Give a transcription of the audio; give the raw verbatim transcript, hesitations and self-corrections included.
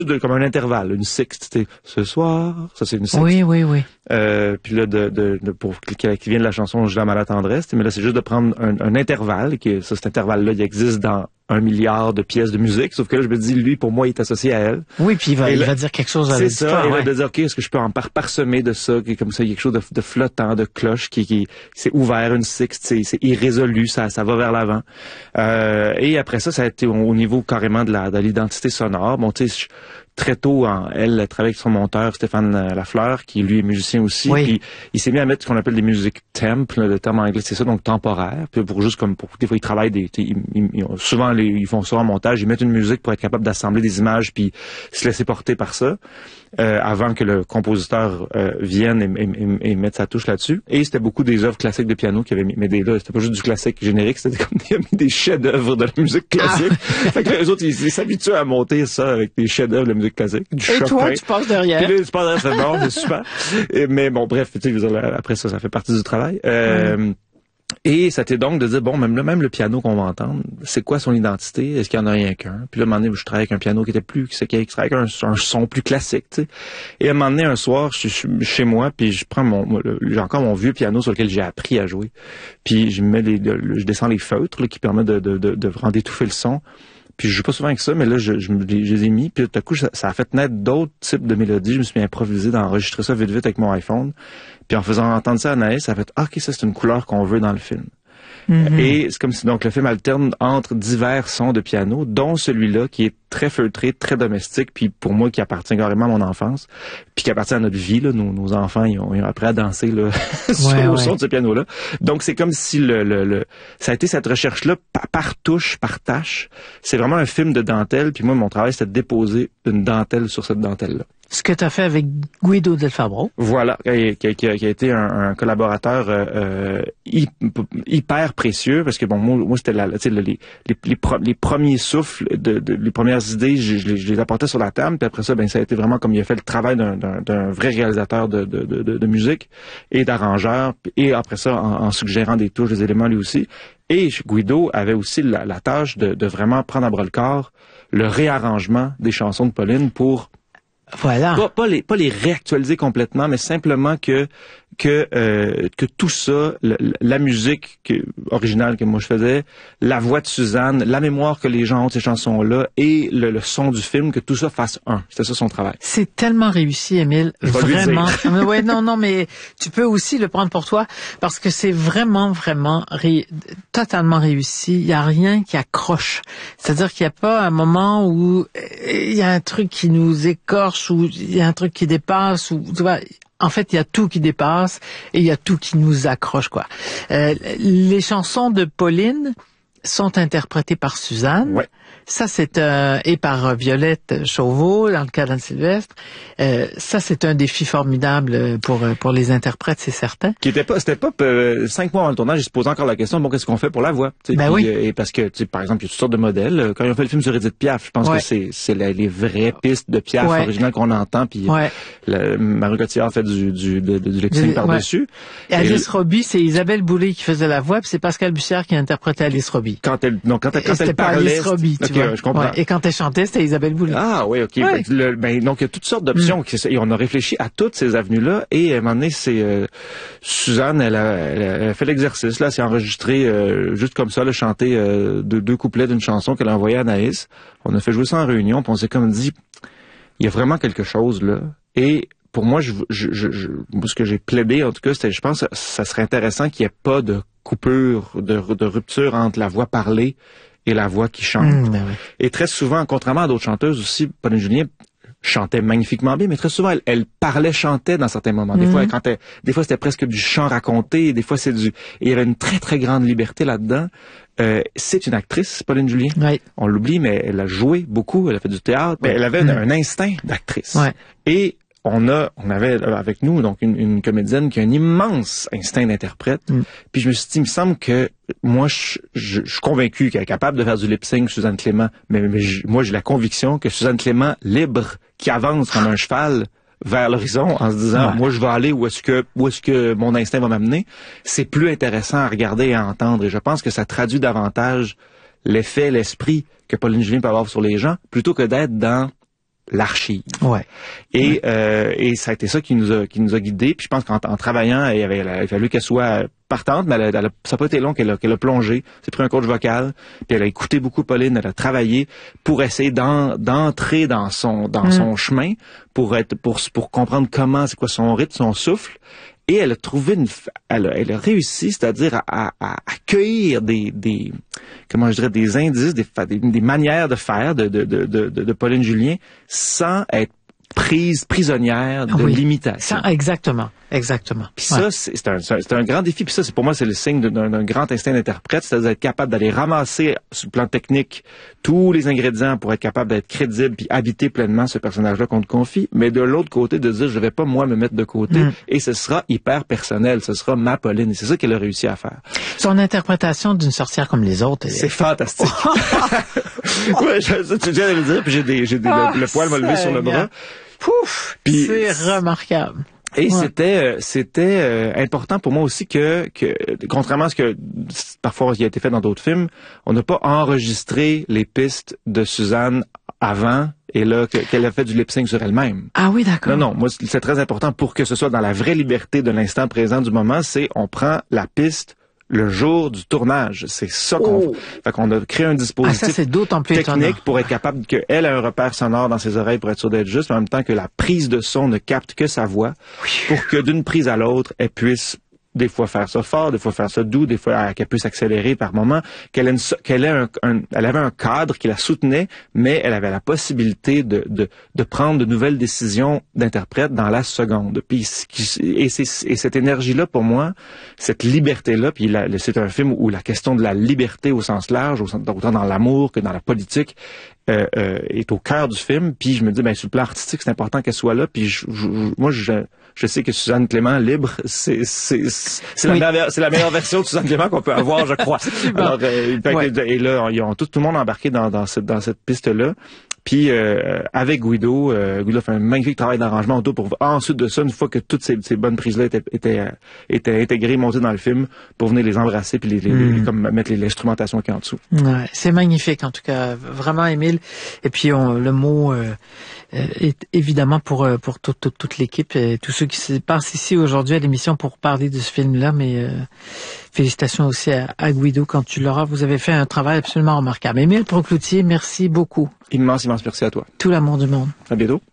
de, comme un intervalle, une sixte, tu sais, ce soir, ça c'est une sixte. Oui, oui, oui. Euh, puis là, de, de, de pour qui, qui vient de la chanson Je l'aime à la tendresse, mais là c'est juste de prendre un, un intervalle, qui ça cet intervalle-là, il existe dans un milliard de pièces de musique, sauf que là je me dis, lui, pour moi, il est associé à elle. Oui, puis il va, et il là, va dire quelque chose à c'est l'auditoire. ça, et ouais. là de dire, ok, est-ce que je peux en par parsemer de ça, qui est comme ça, il y a quelque chose de, de flottant, de cloche, qui, qui c'est ouvert, une sixte, c'est, c'est irrésolu, ça, ça va vers l'avant. Euh, et après ça, ça a été au, au niveau carrément de la, de l'identité sonore. Bon, tu sais, très tôt, en, elle, elle travaille avec son monteur, Stéphane Lafleur, qui lui est musicien aussi. Oui. Puis il s'est mis à mettre ce qu'on appelle des musiques temp, là, le terme anglais, c'est ça, donc temporaire. Puis pour juste comme, pour, des fois, ils travaillent des, ils, ils, ils, souvent, les, ils font ça en montage, ils mettent une musique pour être capable d'assembler des images puis se laisser porter par ça. Euh, avant que le compositeur euh, vienne et, et, et, et mette sa touche là-dessus. Et c'était beaucoup des œuvres classiques de piano qui avaient mis, mais des là, c'était pas juste du classique générique, c'était comme des, des chefs-d'œuvre de la musique classique. Ah. Fait que les autres, ils, ils s'habituent à monter ça avec des chefs-d'œuvre de la musique classique. Du et Chopin. Toi, tu passes derrière. Puis là, tu passes derrière, c'est bon, c'est super. Et, mais bon, bref, tu sais, après ça, ça fait partie du travail. Euh, mm. Et c'était donc de dire, bon, même le, même le piano qu'on va entendre, c'est quoi son identité? Est-ce qu'il y en a rien qu'un? Puis là, à un moment donné, je travaillais avec un piano qui était plus, qui travaillait avec un, un son plus classique, tu sais. Et à un moment donné, un soir, je suis chez moi, puis je prends mon, j'ai encore mon vieux piano sur lequel j'ai appris à jouer. Puis je mets les, je descends les feutres, là, qui permettent de, de, de, de vraiment d'étouffer le son. Puis je joue pas souvent avec ça, mais là, je, je, je les ai mis. Puis tout à coup, ça, ça a fait naître d'autres types de mélodies. Je me suis mis improvisé d'enregistrer ça vite vite avec mon iPhone. Puis en faisant entendre ça à Anaïs, ça a fait, ah, ok, ça c'est une couleur qu'on veut dans le film. Mm-hmm. Et c'est comme si donc le film alterne entre divers sons de piano, dont celui-là qui est très feutré, très domestique, puis pour moi qui appartient carrément à mon enfance, puis qui appartient à notre vie. Là, nos, nos enfants ils ont, ils ont appris à danser là, sur ouais, le ouais. son de ce piano-là. Donc c'est comme si le, le, le ça a été cette recherche-là par, par touche, par tâche. C'est vraiment un film de dentelle. Puis moi, mon travail, c'était de déposer une dentelle sur cette dentelle-là. Ce que tu as fait avec Guido Del Fabbro. Voilà, qui, qui, qui a été un, un collaborateur euh, hyper précieux, parce que bon, moi, moi c'était la, les, les, les, pro, les premiers souffles, de, de, les premières idées, je, je, les, je les apportais sur la table, puis après ça, ben ça a été vraiment comme il a fait le travail d'un, d'un, d'un vrai réalisateur de, de, de, de musique et d'arrangeur, et après ça, en, en suggérant des touches, des éléments lui aussi. Et Guido avait aussi la, la tâche de, de vraiment prendre à bras le corps le réarrangement des chansons de Pauline pour Voilà. Pas, pas les pas les réactualiser complètement, mais simplement que que euh, que tout ça, le, la musique que, originale que moi je faisais, la voix de Suzanne, la mémoire que les gens ont de ces chansons-là et le, le son du film, que tout ça fasse un. C'était ça son travail. C'est tellement réussi, Émile. Vraiment. mais ouais, non, non, mais tu peux aussi le prendre pour toi parce que c'est vraiment, vraiment ré... totalement réussi. Il y a rien qui accroche. C'est-à-dire qu'il n'y a pas un moment où il y a un truc qui nous écorche ou il y a un truc qui dépasse ou tu vois. En fait, il y a tout qui dépasse et il y a tout qui nous accroche, quoi. Euh, les chansons de Pauline sont interprétées par Suzanne. Ouais. Ça, c'est un... et par Violette Chauveau, dans le cas d'Anne Sylvestre. Euh, ça, c'est un défi formidable pour pour les interprètes, c'est certain. Qui était pas, c'était pas euh, cinq mois avant le tournage, ils se posaient encore la question, bon, qu'est-ce qu'on fait pour la voix? T'sais, ben puis, oui. euh, et parce que, par exemple, il y a toutes sortes de modèles. Quand ils ont fait le film sur Edith Piaf, je pense ouais. que c'est c'est la, les vraies pistes de Piaf ouais. originales qu'on entend. Puis ouais. Marie Cotillard a fait du du de, de, du lip-sync par-dessus. Ouais. Alice et, Robbie, c'est Isabelle Boulay qui faisait la voix, puis c'est Pascal Bussière qui interprétait Alice Robbie. Quand elle, donc quand elle, quand elle parlait, Alice Robbie, tu okay, vois. je comprends. Ouais. Et quand elle chantait, c'était Isabelle Boulay. Ah oui, ok. Ouais. Le, ben, donc il y a toutes sortes d'options. Mm. Et on a réfléchi à toutes ces avenues-là. Et à un moment donné, c'est euh, Suzanne, elle a, elle a fait l'exercice. Là, elle s'est enregistrée euh, juste comme ça, là, chanter euh, deux, deux couplets d'une chanson qu'elle a envoyée à Anaïs. On a fait jouer ça en réunion. Puis on s'est comme dit, il y a vraiment quelque chose là. Et pour moi, je, je, je, je, ce que j'ai plaidé, en tout cas, c'était, je pense, que ça serait intéressant qu'il n'y ait pas de coupure, de, de rupture entre la voix parlée et la voix qui chante. Mmh, ben oui. Et très souvent, contrairement à d'autres chanteuses aussi, Pauline Julien chantait magnifiquement bien, mais très souvent, elle, elle parlait, chantait dans certains moments. Des mmh. fois, quand elle, des fois, c'était presque du chant raconté, des fois, c'est du... Et il y avait une très, très grande liberté là-dedans. Euh, c'est une actrice, Pauline Julien. Oui. On l'oublie, mais elle a joué beaucoup, elle a fait du théâtre, mais elle avait mmh. un, un instinct d'actrice. Ouais. Et on a, on avait avec nous donc une, une comédienne qui a un immense instinct d'interprète. Mm. Puis je me suis dit, il me semble que moi, je, je, je suis convaincu qu'elle est capable de faire du lip-sync, Suzanne Clément. Mais, mais je, moi, j'ai la conviction que Suzanne Clément, libre, qui avance comme un cheval vers l'horizon en se disant, ouais. moi, je vais aller où est-ce que, où est-ce que mon instinct va m'amener, c'est plus intéressant à regarder et à entendre. Et je pense que ça traduit davantage l'effet, l'esprit que Pauline Julien peut avoir sur les gens, plutôt que d'être dans l'archive. Ouais. Et ouais. Euh, et ça a été ça qui nous a qui nous a guidés. Puis je pense qu'en en travaillant, il avait, il a fallu qu'elle soit partante, mais elle a, elle a, ça n'a pas été long qu'elle a, qu'elle a plongé. C'est pris un coach vocal, puis elle a écouté beaucoup Pauline, elle a travaillé pour essayer d'en, d'entrer dans son dans mm. son chemin, pour être pour pour comprendre comment, c'est quoi son rythme, son souffle. Et elle a trouvé une, elle a, elle a réussi, c'est-à-dire à, à, à accueillir des, des, comment je dirais, des indices, des, des, des manières de faire de, de, de, de, de Pauline Julien sans être prise prisonnière de oui, l'imitation. Ça, exactement, exactement. Puis ça, ouais. c'est, c'est, un, c'est un grand défi. Puis ça, c'est pour moi, c'est le signe d'un, d'un grand instinct d'interprète, c'est-à-dire être capable d'aller ramasser sur le plan technique tous les ingrédients pour être capable d'être crédible puis habiter pleinement ce personnage-là qu'on te confie. Mais de l'autre côté, de dire, je vais pas moi me mettre de côté mm. et ce sera hyper personnel. Ce sera ma Pauline. Et c'est ça qu'elle a réussi à faire. Son interprétation d'une sorcière comme les autres. C'est est... fantastique. ouais, je, tu viens de le dire. Puis j'ai des, j'ai des, oh, le, le poil m'a levé sur le bras. Pouf! Puis, c'est remarquable. Et ouais. c'était c'était euh, important pour moi aussi que, que, contrairement à ce que parfois il a été fait dans d'autres films, on n'a pas enregistré les pistes de Suzanne avant et là que, qu'elle a fait du lip-sync sur elle-même. Ah oui, d'accord. Non, non, moi c'est très important pour que ce soit dans la vraie liberté de l'instant présent du moment, c'est on prend la piste le jour du tournage. C'est ça qu'on oh. fait qu'on a créé un dispositif ah, ça, c'est d'autant plus technique étonnant. Pour être capable qu'elle a un repère sonore dans ses oreilles pour être sûr d'être juste, en même temps que la prise de son ne capte que sa voix, oui. pour que d'une prise à l'autre, elle puisse des fois faire ça fort, des fois faire ça doux, des fois qu'elle puisse accélérer par moment, qu'elle ait, une, qu'elle ait un, un, elle avait un cadre qui la soutenait, mais elle avait la possibilité de, de, de prendre de nouvelles décisions d'interprète dans la seconde. Puis, et, c'est, et cette énergie-là, pour moi, cette liberté-là, puis la, c'est un film où la question de la liberté au sens large, autant dans l'amour que dans la politique, euh, euh, est au cœur du film. Puis je me dis, ben sur le plan artistique, c'est important qu'elle soit là. Puis je, je, moi, je Je sais que Suzanne Clément libre, c'est c'est c'est oui. la meilleure c'est la meilleure version de Suzanne Clément qu'on peut avoir, je crois. Alors euh, ouais. et là ils ont tout, tout le monde embarqué dans dans cette dans cette piste là. Puis euh, avec Guido, euh, Guido fait un magnifique travail d'arrangement autour pour ensuite de ça, une fois que toutes ces, ces bonnes prises là étaient étaient étaient intégrées, montées dans le film, pour venir les embrasser puis les, les, mm. les comme mettre l'instrumentation qui est en dessous. Ouais, c'est magnifique en tout cas, vraiment Émile. Et puis on, le mot euh, est évidemment pour pour toute toute, toute l'équipe, et tous ceux qui passent ici aujourd'hui à l'émission pour parler de ce film-là, mais euh, félicitations aussi à, à Guido quand tu l'auras. Vous avez fait un travail absolument remarquable. Émile Proucloutier, merci beaucoup. Immense, immense merci à toi. Tout l'amour du monde. À bientôt.